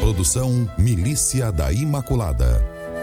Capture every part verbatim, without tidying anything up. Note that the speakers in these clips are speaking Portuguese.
Produção Milícia da Imaculada.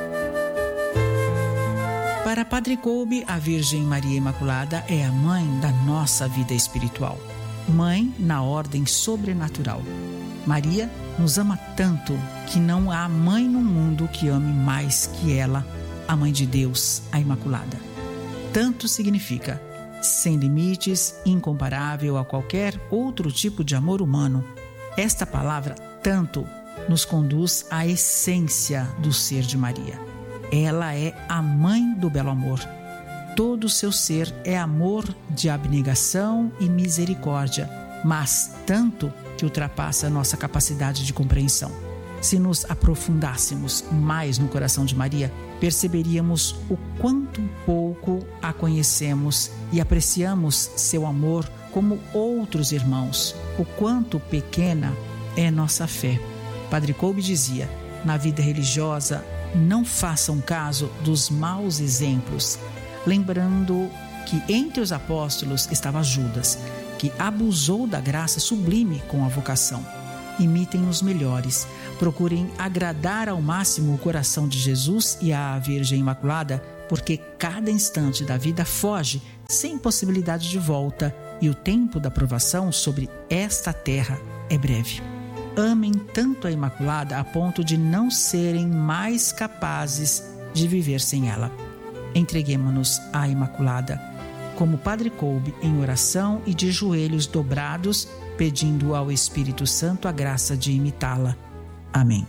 Para Padre Kolbe, a Virgem Maria Imaculada é a mãe da nossa vida espiritual. Mãe na ordem sobrenatural. Maria nos ama tanto que não há mãe no mundo que ame mais que ela, a Mãe de Deus, a Imaculada. Tanto significa, sem limites, incomparável a qualquer outro tipo de amor humano. Esta palavra, tanto, nos conduz à essência do ser de Maria. Ela é a mãe do belo amor. Todo o seu ser é amor de abnegação e misericórdia, mas tanto que ultrapassa a nossa capacidade de compreensão. Se nos aprofundássemos mais no coração de Maria, perceberíamos o quanto pouco a conhecemos e apreciamos seu amor como outros irmãos, o quanto pequena é nossa fé. Padre Kolbe dizia, na vida religiosa, não façam caso dos maus exemplos, lembrando que entre os apóstolos estava Judas, que abusou da graça sublime com a vocação. Imitem os melhores, procurem agradar ao máximo o coração de Jesus e a Virgem Imaculada, porque cada instante da vida foge sem possibilidade de volta e o tempo da provação sobre esta terra é breve. Amem tanto a Imaculada a ponto de não serem mais capazes de viver sem ela. Entreguemo-nos à Imaculada, como Padre Kolbe, em oração e de joelhos dobrados, pedindo ao Espírito Santo a graça de imitá-la. Amém.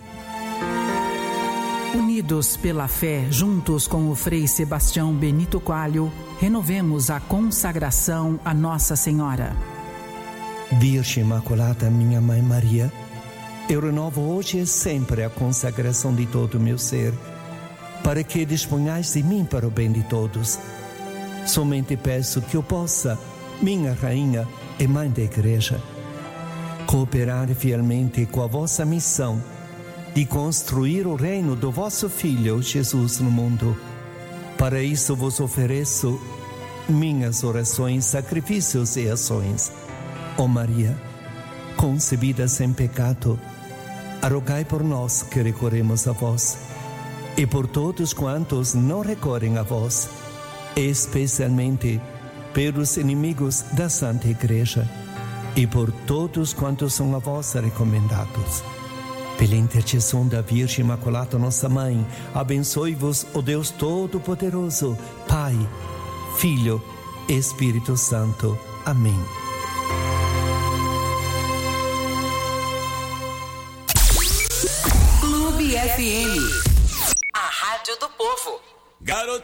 Unidos pela fé, juntos com o Frei Sebastião Benito Coelho, renovemos a consagração a Nossa Senhora. Virgem Imaculada, minha Mãe Maria, eu renovo hoje e sempre a consagração de todo o meu ser, para que disponhais de mim para o bem de todos. Somente peço que eu possa, minha Rainha e Mãe da Igreja, cooperar fielmente com a vossa missão de construir o reino do vosso Filho Jesus no mundo. Para isso vos ofereço minhas orações, sacrifícios e ações. Ó Maria, concebida sem pecado, rogai por nós que recorremos a vós, e por todos quantos não recorrem a vós, especialmente pelos inimigos da Santa Igreja, e por todos quantos são a vós recomendados. Pela intercessão da Virgem Imaculada, nossa Mãe, abençoe-vos o Deus Todo-Poderoso, Pai, Filho e Espírito Santo. Amém. Clube F M, a rádio do povo. Garoto